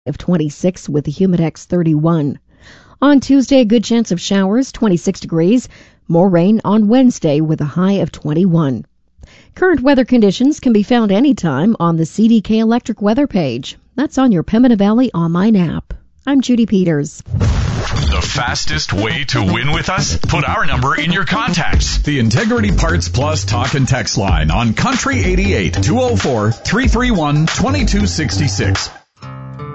of 26 with the Humidex 31. On Tuesday, a good chance of showers, 26 degrees. More rain on Wednesday with a high of 21. Current weather conditions can be found anytime on the CDK Electric weather page. That's on your Pembina Valley online app. I'm Judy Peters. The fastest way to win with us? Put our number in your contacts. The Integrity Parts Plus talk and text line on Country 88 204 331 2266.